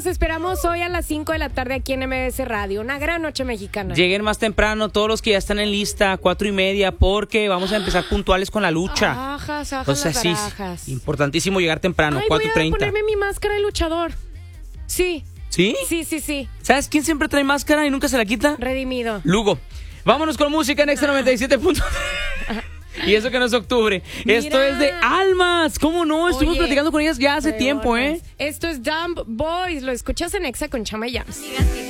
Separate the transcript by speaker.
Speaker 1: esperamos hoy a las 5 de la tarde aquí en MBS Radio. Una gran noche mexicana.
Speaker 2: Lleguen más temprano todos los que ya están en lista, 4:30, porque vamos a empezar puntuales con la lucha.
Speaker 1: Ajas,
Speaker 2: O sea, sí, importantísimo llegar temprano, 4:30.
Speaker 1: Voy a ponerme mi máscara de luchador. Sí.
Speaker 2: ¿Sí?
Speaker 1: Sí.
Speaker 2: ¿Sabes quién siempre trae máscara y nunca se la quita?
Speaker 1: Redimido.
Speaker 2: Lugo. Vámonos con música en Extra 97. Y eso que no es octubre.
Speaker 1: Mira.
Speaker 2: Esto es de Almas. ¿Cómo no? Estuvimos
Speaker 1: Oye,
Speaker 2: platicando con ellas ya hace tiempo, ¿eh?
Speaker 1: Esto es Dumb Boys. Lo escuchas en Exa con Chama Jams.